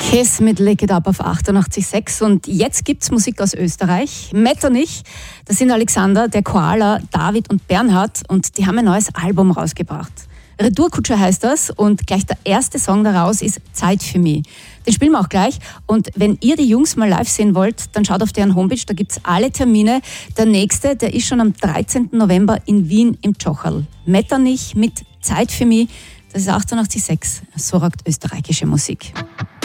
Kiss mit Lick It Up auf 88,6 und jetzt gibt's Musik aus Österreich. Metternich, das sind Alexander, der Koala, David und Bernhard und die haben ein neues Album rausgebracht. Retourkutscher heißt das und gleich der erste Song daraus ist Zeit für mich. Den spielen wir auch gleich und wenn ihr die Jungs mal live sehen wollt, dann schaut auf deren Homepage, da gibt's alle Termine. Der nächste, der ist schon am 13. November in Wien im Tschocherl. Metternich mit Zeit für mich, das ist 88,6, so rockt österreichische Musik.